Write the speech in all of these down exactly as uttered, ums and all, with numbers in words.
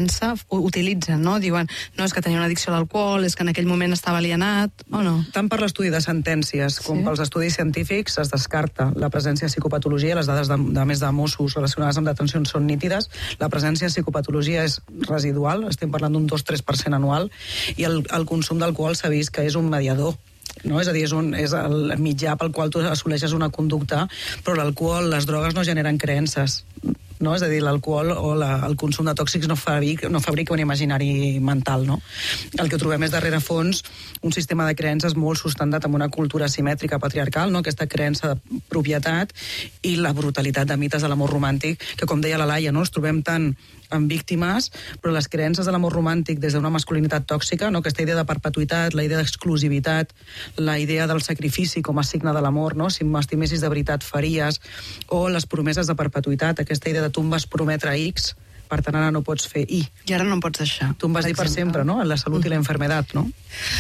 creença utilitzen, no? Diuen, no, és que tenia una addicció a l'alcohol, és que en aquell moment estava alienat, o no? Tant per l'estudi de sentències com Sí. pels estudis científics es descarta la presència de psicopatologia. Les dades de, de més de Mossos relacionades amb detencions són nítides. La presència de psicopatologia és residual, estem parlant d'un dos a tres per cent anual, i el, el consum d'alcohol s'ha vist que és un mediador. No? És a dir, és, un, és el mitjà pel qual tu assoleixes una conducta, però l'alcohol, les drogues no generen creences. No? És a dir, l'alcohol o la, el consum de tòxics no fabrica, no fabrica un imaginari mental. No? El que trobem és darrere fons un sistema de creences molt sustentat amb una cultura simètrica patriarcal, no? Aquesta creença de propietat i la brutalitat de mites de l'amor romàntic, que com deia la Laia, no? Els trobem tant amb víctimes, però les creences de l'amor romàntic des d'una masculinitat tòxica, no? Aquesta idea de perpetuïtat, la idea d'exclusivitat, la idea del sacrifici com a signe de l'amor, no? Si m'estimessis de veritat faries, o les promeses de perpetuïtat, aquesta idea de tu em vas prometre X, per tant ara no pots fer Y. I ara no em pots deixar. Tu em vas dir per sempre, no? La salut i la enfermedad, no?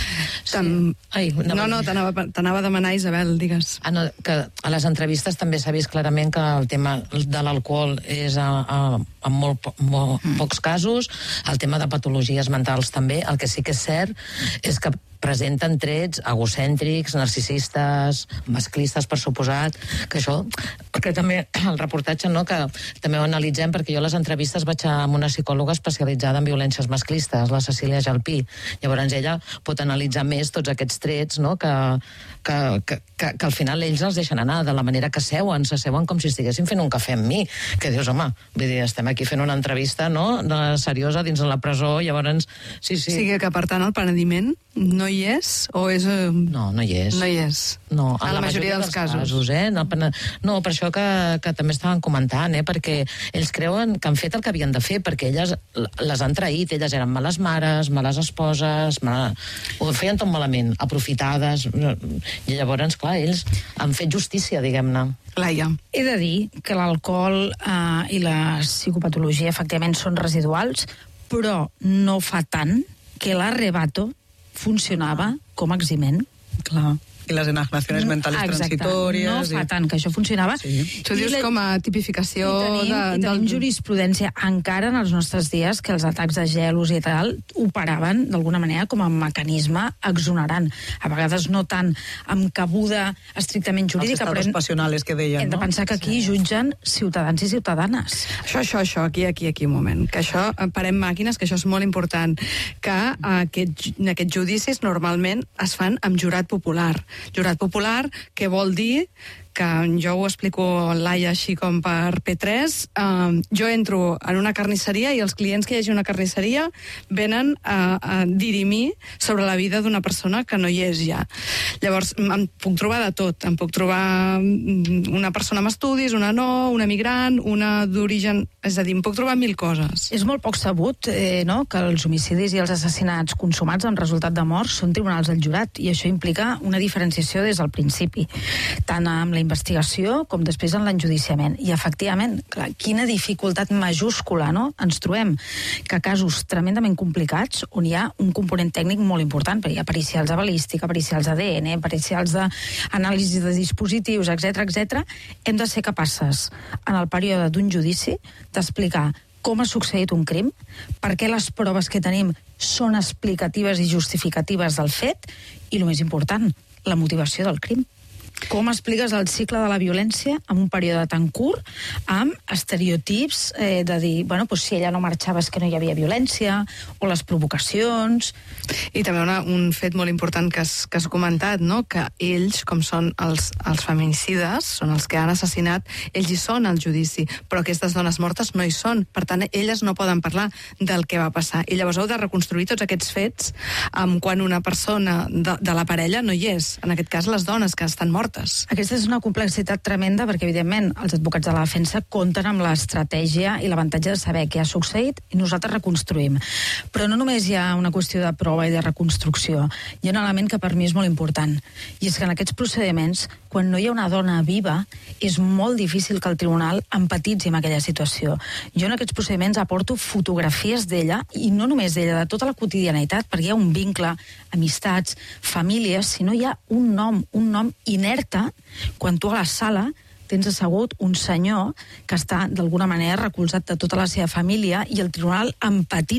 Sí. Ai, no, no, no t'anava, t'anava a demanar, Isabel, digues. Ah, no, que a les entrevistes també s'ha vist clarament que el tema de l'alcohol és a, a, en molt, po, molt mm. pocs casos, el tema de patologies mentals també. El que sí que és cert és que presenten trets egocèntrics, narcisistes, masclistes, per suposat, que això, que també el reportatge, no?, que també ho analitzem, perquè jo a les entrevistes vaig amb una psicòloga especialitzada en violències masclistes, la Cecília Jalpí. Llavors ella pot analitzar més tots aquests trets, no?, que, que, que, que, que al final ells els deixen anar, de la manera que seuen, s'asseuen com si estiguessin fent un cafè amb mi, que dius, home, vull dir, estem aquí fent una entrevista, no?, de seriosa dins de la presó, llavors, sí, sí. O sigui que, per tant, el penediment no hi és, o és... Eh... No, no hi és. No hi és. No, en la, la majoria, majoria dels, dels casos. casos eh? no, no, per això que, que també estaven comentant, eh? Perquè ells creuen que han fet el que havien de fer, perquè elles les han traït, elles eren males mares, males esposes, mala... ho feien tot malament, aprofitades, i llavors, clar, ells han fet justícia, diguem-ne. Laia. He de dir que l'alcohol eh, i la psicopatologia efectivament són residuals, però no fa tant que l'arrebato funcionava com a eximent. Clar. I les enajenacions mentales Exacte. transitorias. No fa tant que això funcionava. Sí. Tu dius la... com a tipificació... I tenim, de, i tenim del... jurisprudència encara en els nostres dies que els atacs de gelos i tal operaven d'alguna manera com a mecanisme exonerant. A vegades no tant amb cabuda estrictament jurídica, els però hem, passionals que deien, hem de no? pensar que aquí sí. jutgen ciutadans i ciutadanes. Això, això, això, aquí, aquí, aquí, un moment. Que això, parem màquines, que això és molt important. Que aquest, aquests judicis normalment es fan amb jurat popular. Jurat popular, que vol dir que jo ho explico, Laia, així com per P tres, eh, jo entro en una carnisseria i els clients que hi hagi una carnisseria venen a, a dirimir sobre la vida d'una persona que no hi és ja. Llavors, em puc trobar de tot. Em puc trobar una persona amb estudis, una no, una migrant, una d'origen... És a dir, em puc trobar mil coses. És molt poc sabut eh, no? que els homicidis i els assassinats consumats amb resultat de mort són tribunals del jurat, i això implica una diferenciació des del principi, tant amb la investigació com després en l'enjudiciament. I efectivament, clar, quina dificultat majúscula, no? Ens trobem que casos tremendament complicats on hi ha un component tècnic molt important, perquè hi ha pericials de balística, pericials d'A D N, pericials d'anàlisi de dispositius, etcètera, etcètera, hem de ser capaces en el període d'un judici d'explicar com ha succeït un crim, per què les proves que tenim són explicatives i justificatives del fet, i el més important, la motivació del crim. Com expliques el cicle de la violència en un període tan curt, amb estereotips eh, de dir, bueno, doncs si ella no marxava és que no hi havia violència, o les provocacions... I també una, un fet molt important que has, que has comentat, no? Que ells, com són els, els feminicides, són els que han assassinat, ells hi són al judici, però aquestes dones mortes no hi són. Per tant, elles no poden parlar del que va passar. I llavors heu de reconstruir tots aquests fets um, quan una persona de, de la parella no hi és. En aquest cas, les dones que estan mortes. Aquesta és una complexitat tremenda perquè, evidentment, els advocats de la defensa compten amb l'estratègia i l'avantatge de saber què ha succeït i nosaltres reconstruïm. Però no només hi ha una qüestió de prova i de reconstrucció. Hi ha un element que per mi és molt important, i és que en aquests procediments, quan no hi ha una dona viva, és molt difícil que el tribunal empatitzi amb aquella situació. Jo en aquests procediments aporto fotografies d'ella, i no només d'ella, de tota la quotidianitat, perquè hi ha un vincle, amistats, famílies, si no hi ha un nom, un nom inerta, quan tu a la sala tens assegut un senyor que està d'alguna manera recolzat de tota la seva família, i el tribunal empatitza